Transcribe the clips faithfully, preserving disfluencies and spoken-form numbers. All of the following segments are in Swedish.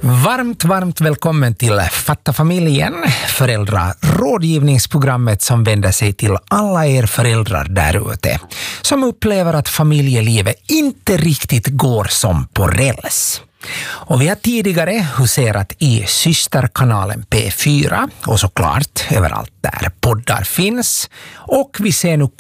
Varmt, varmt välkommen till Fatta familjen, föräldrarådgivningsprogrammet som vänder sig till alla er föräldrar där ute som upplever att familjelivet inte riktigt går som på räls. Och vi har tidigare huserat i systerkanalen P fyra och såklart överallt där poddar finns. Och vi ser nu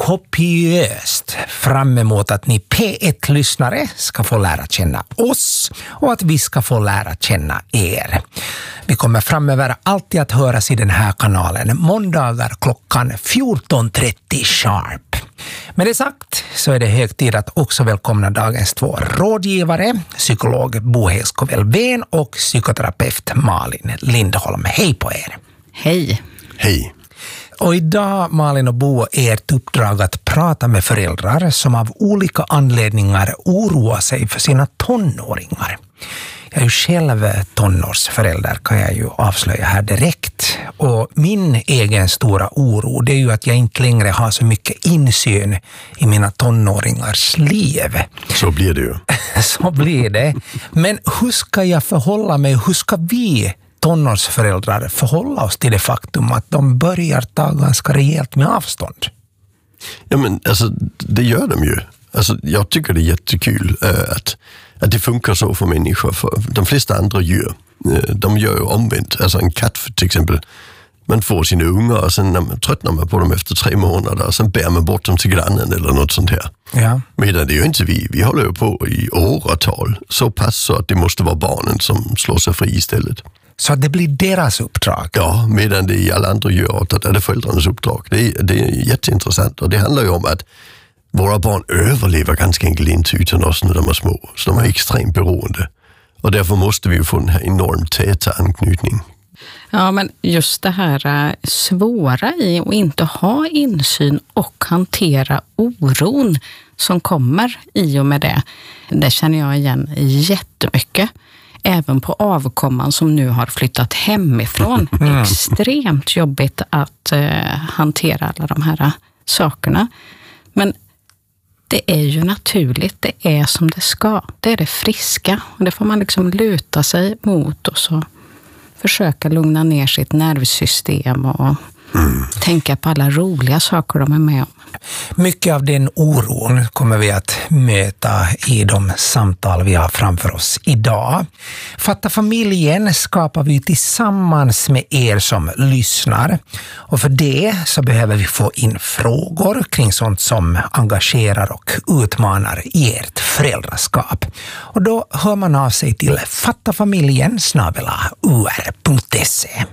kopiöst fram emot att ni P ett-lyssnare ska få lära känna oss och att vi ska få lära känna er. Vi kommer framöver alltid att höras i den här kanalen måndagar klockan fjorton trettio sharp. Med det sagt så är det hög tid att också välkomna dagens två rådgivare, psykolog Bo Heisko-Velvén och psykoterapeut Malin Lindholm. Hej på er! Hej! Hej! Och idag, Malin och Bo, är ert uppdrag att prata med föräldrar som av olika anledningar oroar sig för sina tonåringar. Jag är ju själv tonårsförälder, kan jag ju avslöja här direkt. Och min egen stora oro, det är ju att jag inte längre har så mycket insyn i mina tonåringars liv. Så blir det ju. Så blir det. Men hur ska jag förhålla mig? Hur ska vi tonårsföräldrar förhålla oss till det faktum att de börjar ta ganska rejält med avstånd? Ja, men alltså, det gör de ju. Alltså, jag tycker det är jättekul äh, att, att det funkar så för människor. För de flesta andra djur, äh, de gör ju omvänt. Alltså en katt till exempel, man får sina ungar och sen när man, tröttnar man på dem efter tre månader och sen bär man bort dem till grannen eller något sånt här. Ja. Medan det är ju inte vi. Vi håller ju på i åratal. Så pass så att det måste vara barnen som slår sig fri istället. Så det blir deras uppdrag? Ja, medan det i alla andra djurarter är det föräldrarnas uppdrag. Det är, det är jätteintressant och det handlar ju om att våra barn överlever ganska enkelt inte utan oss när de är små. Så de är extremt beroende. Och därför måste vi ju få den här enormt täta anknytning. Ja, men just det här svåra i att inte ha insyn och hantera oron som kommer i och med det. Det känner jag igen jättemycket. Även på avkomman som nu har flyttat hemifrån. Mm. Extremt jobbigt att eh, hantera alla de här sakerna. Men det är ju naturligt, det är som det ska. Det är det friska. Och det får man liksom luta sig mot och så försöka lugna ner sitt nervsystem och mm. tänka på alla roliga saker de är med om. Mycket av den oron kommer vi att möta i de samtal vi har framför oss idag. Fatta familjen skapar vi tillsammans med er som lyssnar. Och för det så behöver vi få in frågor kring sånt som engagerar och utmanar i ert föräldraskap. Och då hör man av sig till fattafamiljen snabel-a u r punkt se.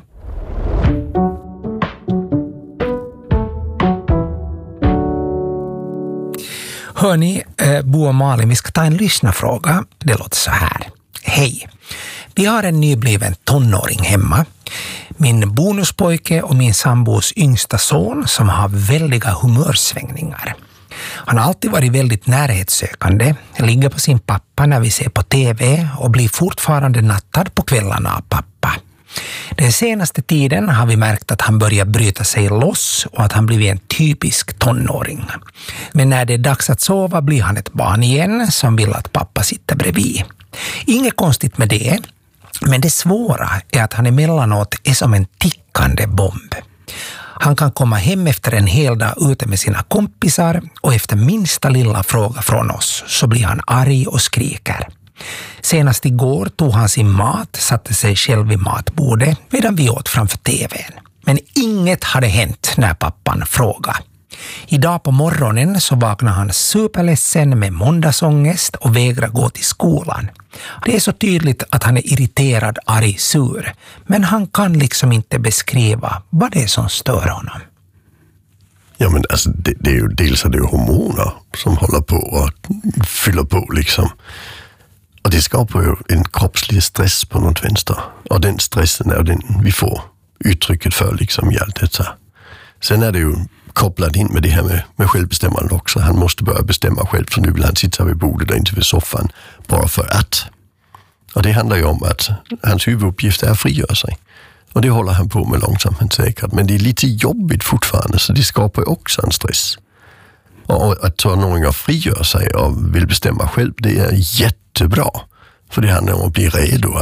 Hörni, Bo och Malin, vi ska ta en lyssnarfråga. Det låter så här. Hej, vi har en nybliven tonåring hemma. Min bonuspojke och min sambos yngsta son som har väldiga humörsvängningar. Han har alltid varit väldigt närhetssökande, ligger på sin pappa när vi ser på tv och blir fortfarande nattad på kvällarna av pappa. Den senaste tiden har vi märkt att han börjar bryta sig loss och att han blir en typisk tonåring. Men när det är dags att sova blir han ett barn igen som vill att pappa sitter bredvid. Inget konstigt med det, men det svåra är att han emellanåt är som en tickande bomb. Han kan komma hem efter en hel dag ute med sina kompisar och efter minsta lilla fråga från oss så blir han arg och skriker. Senast igår tog han sin mat, satte sig själv vid matbordet medan vi åt framför tvn. Men inget hade hänt när pappan frågade. Idag på morgonen så vaknade han superledsen med måndagsångest och vägrar gå till skolan. Det är så tydligt att han är irriterad, arg, sur. Men han kan liksom inte beskriva vad det är som stör honom. Ja, men alltså det, det är ju dels är det ju hormoner som håller på och fyller på liksom. Och det skapar ju en kroppslig stress på något vänster. Och den stressen är den vi får uttrycket för liksom i allt detta. Sen är det ju kopplat in med det här med, med självbestämmande också. Han måste börja bestämma själv, för nu vill han sitta vid bordet och inte vid soffan bara för att. Och det handlar ju om att hans huvuduppgift är att frigöra sig. Och det håller han på med långsamt men säkert. Men det är lite jobbigt fortfarande, så det skapar ju också en stress. Och att tonåringar frigör sig och vill bestämma själv, det är jättebra. För det handlar om att bli redo att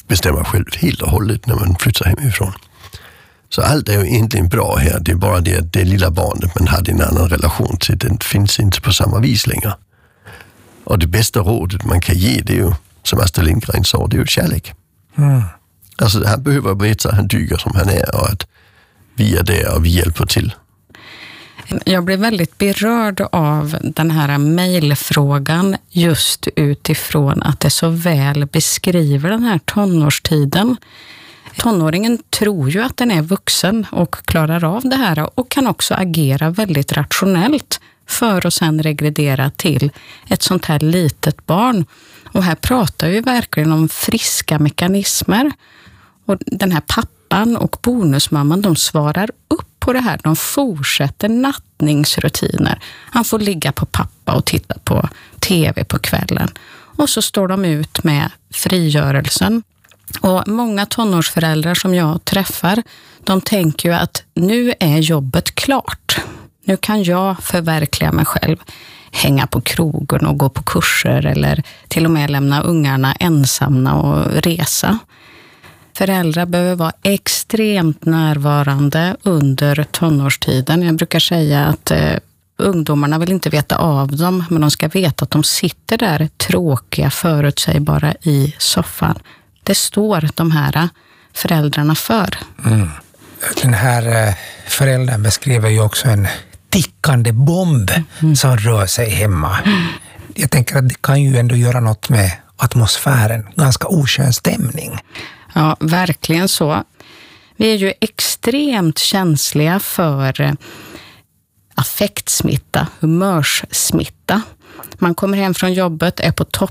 bestämma själv helt och hållet när man flyttar hemifrån. Så allt är ju egentligen bra här. Det är bara det att det lilla barnet man hade en annan relation till, den finns inte på samma vis längre. Och det bästa rådet man kan ge, det är ju, som Astrid Lindgren sa, det är ju kärlek. Mm. Alltså han behöver veta att han dyker som han är och att vi är där och vi hjälper till. Jag blev väldigt berörd av den här mejlfrågan just utifrån att det så väl beskriver den här tonårstiden. Tonåringen tror ju att den är vuxen och klarar av det här och kan också agera väldigt rationellt för att sen regredera till ett sånt här litet barn. Och här pratar vi verkligen om friska mekanismer. Och den här pappan och bonusmamman, de svarar upp på det här. De fortsätter nattningsrutiner. Han får ligga på pappa och titta på tv på kvällen. Och så står de ut med frigörelsen. Och många tonårsföräldrar som jag träffar, de tänker ju att nu är jobbet klart. Nu kan jag förverkliga mig själv. Hänga på krogen och gå på kurser eller till och med lämna ungarna ensamma och resa. Föräldrar behöver vara extremt närvarande under tonårstiden. Jag brukar säga att eh, ungdomarna vill inte veta av dem, men de ska veta att de sitter där tråkiga, förutsägbara i soffan. Det står de här föräldrarna för. Mm. Den här föräldern beskriver ju också en tickande bomb mm. som rör sig hemma. Mm. Jag tänker att det kan ju ändå göra något med atmosfären. Ganska oskön stämning. Ja, verkligen så. Vi är ju extremt känsliga för affektsmitta, humörssmitta. Man kommer hem från jobbet, är på topp